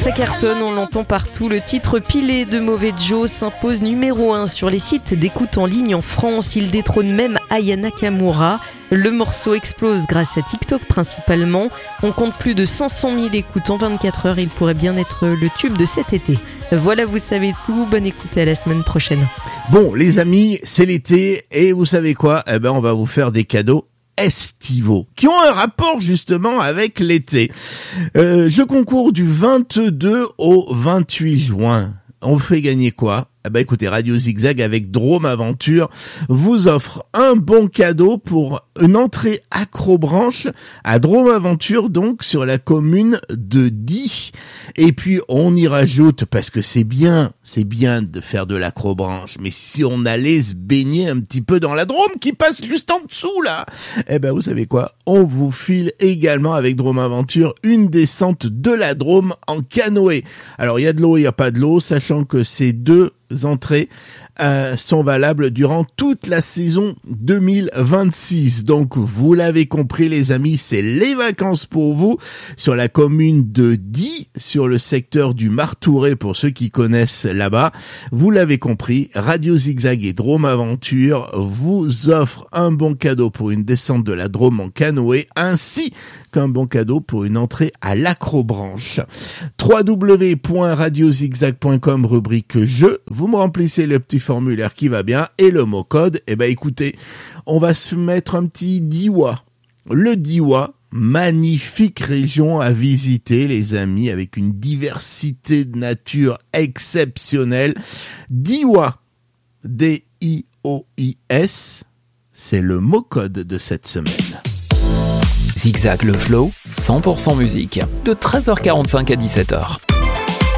Ça cartonne, on l'entend partout. Le titre Pilé de Mauvais Joe s'impose numéro 1 sur les sites d'écoute en ligne en France. Il détrône même Aya Nakamura. Le morceau explose grâce à TikTok principalement. On compte plus de 500 000 écoutes en 24 heures. Il pourrait bien être le tube de cet été. Voilà, vous savez tout. Bonne écoute et à la semaine prochaine. Bon, les amis, c'est l'été et vous savez quoi ? On va vous faire des cadeaux estivaux qui ont un rapport justement avec l'été. Jeu concours du 22 au 28 juin. On fait gagner quoi ? Écoutez, Radio Zigzag avec Drôme Aventure vous offre un bon cadeau pour une entrée accrobranche à Drôme Aventure, donc sur la commune de Die. Et puis on y rajoute, parce que c'est bien de faire de l'acrobranche, mais si on allait se baigner un petit peu dans la Drôme qui passe juste en dessous là, vous savez quoi, on vous file également avec Drôme Aventure une descente de la Drôme en canoë. Alors il y a de l'eau, il y a pas de l'eau, sachant que ces deux entrées sont valables durant toute la saison 2026. Donc vous l'avez compris les amis, c'est les vacances pour vous sur la commune de Die, sur le secteur du Martouret pour ceux qui connaissent là-bas. Vous l'avez compris, Radio Zigzag et Drôme Aventure vous offrent un bon cadeau pour une descente de la Drôme en canoë, ainsi qu'un bon cadeau pour une entrée à l'acrobranche. www.radiozigzag.com rubrique jeu, vous me remplissez le petit formulaire qui va bien et le mot code, écoutez, on va se mettre un petit Diois. Le Diois, magnifique région à visiter les amis, avec une diversité de nature exceptionnelle. Diois, D-I-O-I-S, c'est le mot code de cette semaine. Zigzag le flow, 100% musique, de 13h45 à 17h.